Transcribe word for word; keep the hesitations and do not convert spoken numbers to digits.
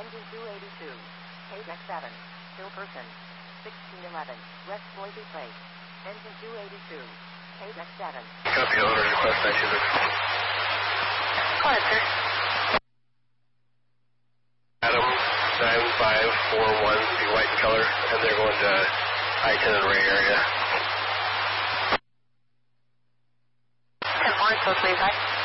Engine two eighty-two. K X seven. Still person. sixteen eleven. West Boise Place. Engine two eighty-two. K X seven. Copy, owner request nine two six. Go ahead, sir. Adam nine five four one, be white in color, and they're going to I ten and Ray area. ten four, so please, hi.